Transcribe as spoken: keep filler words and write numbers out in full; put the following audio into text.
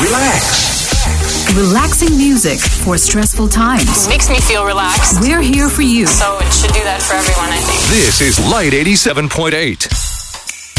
Relax. Relaxing music for stressful times. Makes me feel relaxed. We're here for you. So it should do that for everyone, I think. This is Light eighty-seven point eight.